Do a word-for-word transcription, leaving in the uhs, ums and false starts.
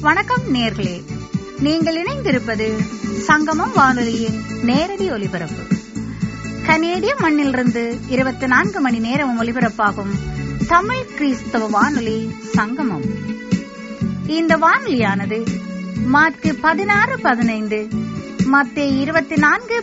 வணக்கம் நேர்களே, நீங்கள் இணைந்திருப்பது சங்கமம் வானொலியின் நேரடி ஒலிபரப்பு. கனேடிய மண்ணிலிருந்து இருபத்தி நான்கு மணி நேரம் ஒலிபரப்பாகும் தமிழ் கிறிஸ்தவ வானொலி சங்கமம். இந்த வானொலியானது மார்க்கு பதினாறு பதினைந்து, மத்தேயு இருபத்தி நான்கு